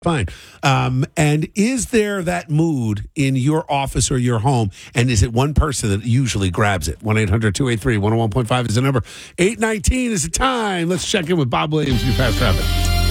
Fine. And is there that mood in your office or your home? And is it one person that usually grabs it? 1-800-283-101.5 is the number. 8:19 is the time. Let's check in with Bob Williams, New Fast Traffic.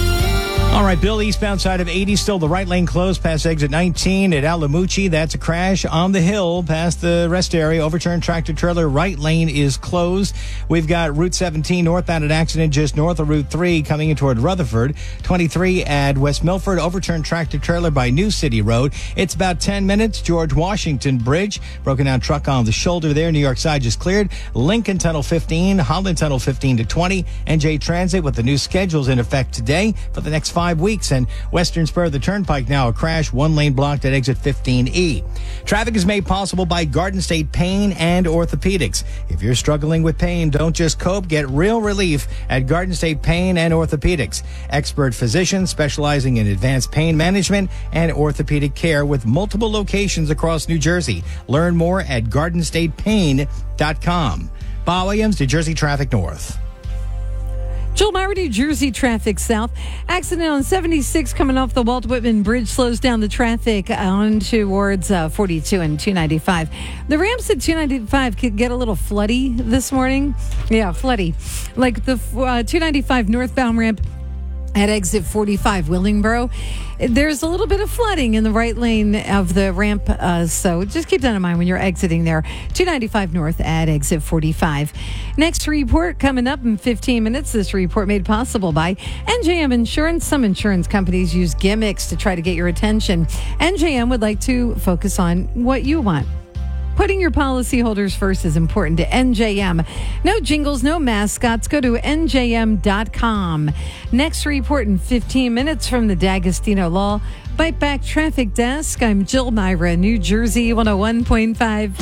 All right, Bill, eastbound side of 80, still the right lane closed past exit 19 at Alamuchi. That's a crash on the hill past the rest area. Overturned tractor trailer, right lane is closed. We've got Route 17 northbound, an accident just north of Route 3 coming in toward Rutherford. 23 at West Milford, overturned tractor trailer by New City Road. It's about 10 minutes. George Washington Bridge, broken down truck on the shoulder there. New York side just cleared. Lincoln Tunnel 15, Holland Tunnel 15 to 20. NJ Transit with the new schedules in effect today for the next 5 weeks. And Western Spur of the Turnpike now a crash, one lane blocked at exit 15E. Traffic is made possible by Garden State Pain and Orthopedics. If you're struggling with pain, don't just cope, get real relief at Garden State Pain and Orthopedics. Expert physicians specializing in advanced pain management and orthopedic care with multiple locations across New Jersey. Learn more at GardenStatePain.com. Bob Williams, New Jersey Traffic North. Joel Maurer, New Jersey traffic south. Accident on 76 coming off the Walt Whitman Bridge slows down the traffic on towards 42 and 295. The ramps at 295 could get a little floody this morning. Yeah, floody. Like the 295 northbound ramp at exit 45 Willingboro. There's a little bit of flooding in the right lane of the ramp, so just keep that in mind when you're exiting there. 295 north at exit 45. Next report coming up in 15 minutes. This report made possible by NJM Insurance. Some insurance companies use gimmicks to try to get your attention. NJM would like to focus on what you want. Putting your policyholders first is important to NJM. No jingles, no mascots. Go to NJM.com. Next report in 15 minutes from the D'Agostino Law Bite Back Traffic Desk. I'm Jill Myra, New Jersey 101.5.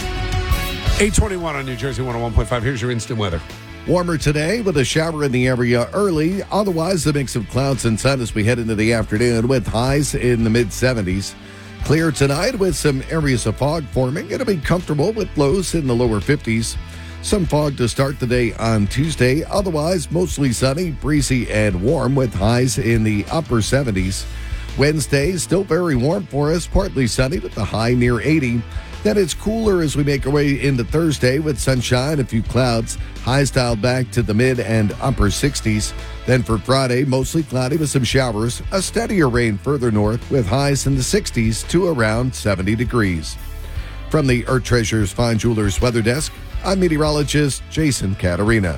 8:21 on New Jersey 101.5. Here's your instant weather. Warmer today with a shower in the area early. Otherwise, a mix of clouds and sun as we head into the afternoon with highs in the mid-70s. Clear tonight with some areas of fog forming. It'll be comfortable with lows in the lower 50s. Some fog to start the day on Tuesday. Otherwise, mostly sunny, breezy, and warm with highs in the upper 70s. Wednesday, still very warm for us, partly sunny with the high near 80. Then it's cooler as we make our way into Thursday with sunshine, a few clouds. Highs dialed back to the mid and upper 60s. Then for Friday, mostly cloudy with some showers. A steadier rain further north with highs in the 60s to around 70 degrees. From the Earth Treasures Fine Jewelers Weather Desk, I'm meteorologist Jason Caterina.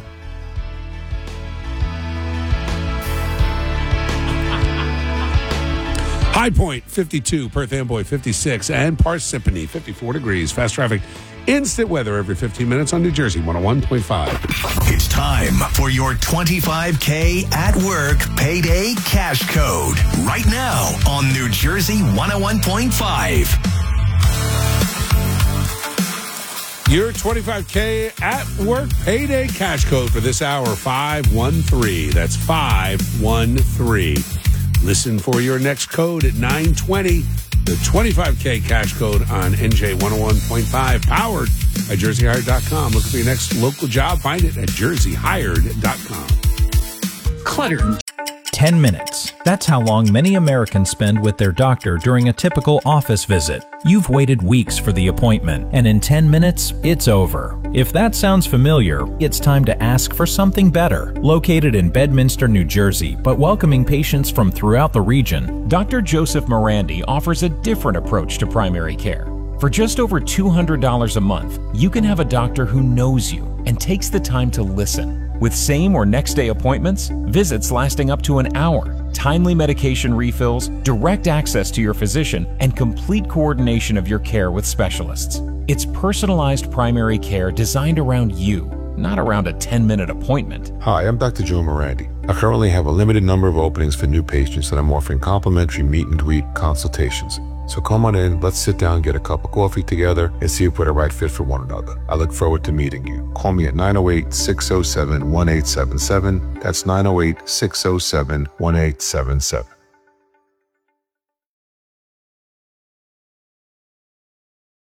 High Point, 52. Perth Amboy, 56. And Parsippany, 54 degrees. Fast traffic. Instant weather every 15 minutes on New Jersey 101.5. It's time for your 25K at work payday cash code. Right now on New Jersey 101.5. Your 25K at work payday cash code for this hour, 513. That's 513. Listen for your next code at 9:20. The 25K cash code on NJ 101.5, powered by JerseyHired.com. Look for your next local job. Find it at JerseyHired.com. Clutter. 10 minutes. That's how long many Americans spend with their doctor during a typical office visit. You've waited weeks for the appointment, and in 10 minutes, it's over. If that sounds familiar, it's time to ask for something better. Located in Bedminster, New Jersey, but welcoming patients from throughout the region, Dr. Joseph Morandi offers a different approach to primary care. For just over $200 a month, you can have a doctor who knows you and takes the time to listen. With same or next day appointments, visits lasting up to an hour, timely medication refills, direct access to your physician, and complete coordination of your care with specialists. It's personalized primary care designed around you, not around a 10-minute appointment. Hi, I'm Dr. Joe Morandi. I currently have a limited number of openings for new patients that I'm offering complimentary meet and greet consultations. So come on in, let's sit down, get a cup of coffee together, and see if we're the right fit for one another. I look forward to meeting you. Call me at 908-607-1877. That's 908-607-1877. At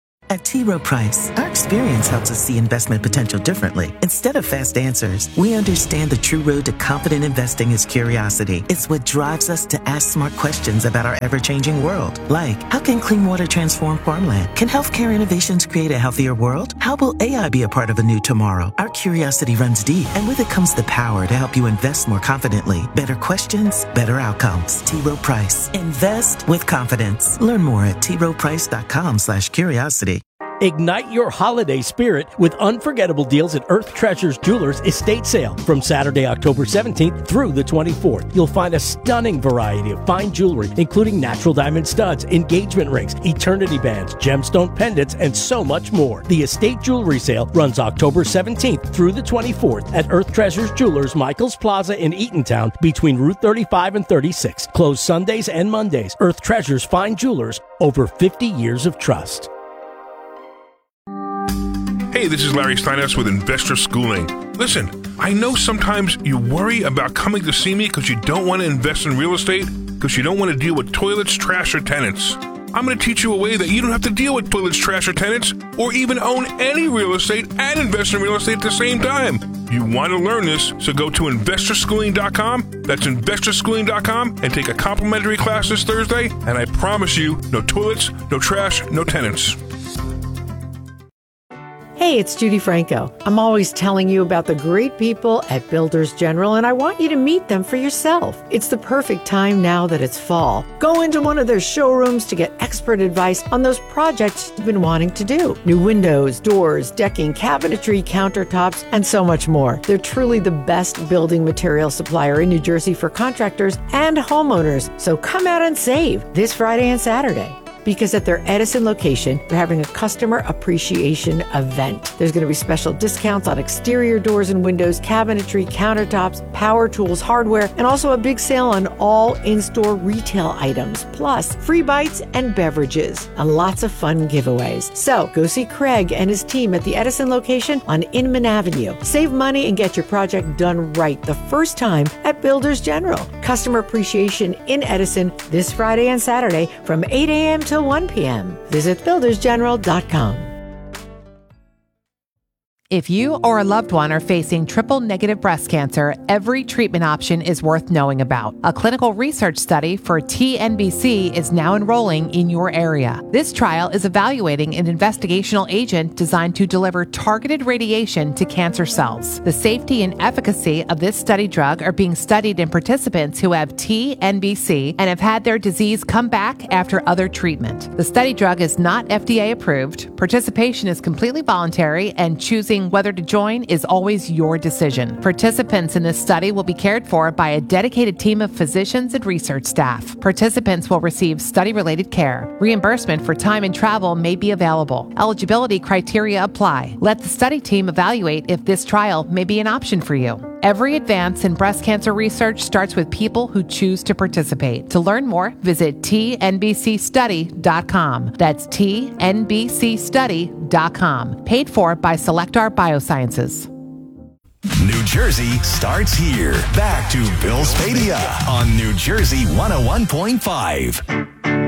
T. Rowe Price. Our experience helps us see investment potential differently. Instead of fast answers, we understand the true road to confident investing is curiosity. It's what drives us to ask smart questions about our ever-changing world. Like, how can clean water transform farmland? Can healthcare innovations create a healthier world? How will AI be a part of a new tomorrow? Our curiosity runs deep, and with it comes the power to help you invest more confidently. Better questions, better outcomes. T. Rowe Price. Invest with confidence. Learn more at troweprice.com/curiosity. Ignite your holiday spirit with unforgettable deals at Earth Treasures Jewelers Estate Sale from Saturday, October 17th through the 24th. You'll find a stunning variety of fine jewelry, including natural diamond studs, engagement rings, eternity bands, gemstone pendants, and so much more. The Estate Jewelry Sale runs October 17th through the 24th at Earth Treasures Jewelers, Michaels Plaza in Eatontown between Route 35 and 36. Closed Sundays and Mondays. Earth Treasures Fine Jewelers, over 50 years of trust. Hey, this is Larry Steinhaus with Investor Schooling. Listen, I know sometimes you worry about coming to see me because you don't want to invest in real estate, because you don't want to deal with toilets, trash, or tenants. I'm going to teach you a way that you don't have to deal with toilets, trash, or tenants, or even own any real estate and invest in real estate at the same time. You want to learn this, so go to investorschooling.com. That's investorschooling.com and take a complimentary class this Thursday, and I promise you, no toilets, no trash, no tenants. Hey, it's Judy Franco. I'm always telling you about the great people at Builders General, and I want you to meet them for yourself. It's the perfect time now that it's fall. Go into one of their showrooms to get expert advice on those projects you've been wanting to do. New windows, doors, decking, cabinetry, countertops, and so much more. They're truly the best building material supplier in New Jersey for contractors and homeowners. So come out and save this Friday and Saturday. Because at their Edison location, they're having a customer appreciation event. There's going to be special discounts on exterior doors and windows, cabinetry, countertops, power tools, hardware, and also a big sale on all in-store retail items, plus free bites and beverages, and lots of fun giveaways. So go see Craig and his team at the Edison location on Inman Avenue. Save money and get your project done right the first time at Builders General. Customer appreciation in Edison this Friday and Saturday from 8 a.m. till 1 p.m. Visit buildersgeneral.com. If you or a loved one are facing triple-negative breast cancer, every treatment option is worth knowing about. A clinical research study for TNBC is now enrolling in your area. This trial is evaluating an investigational agent designed to deliver targeted radiation to cancer cells. The safety and efficacy of this study drug are being studied in participants who have TNBC and have had their disease come back after other treatment. The study drug is not FDA approved. Participation is completely voluntary, and choosing whether to join is always your decision. Participants in this study will be cared for by a dedicated team of physicians and research staff. Participants will receive study-related care. Reimbursement for time and travel may be available. Eligibility criteria apply. Let the study team evaluate if this trial may be an option for you. Every advance in breast cancer research starts with people who choose to participate. To learn more, visit tnbcstudy.com. That's tnbcstudy.com. Paid for by Selectar Biosciences. New Jersey starts here. Back to Bill Spadea on New Jersey 101.5.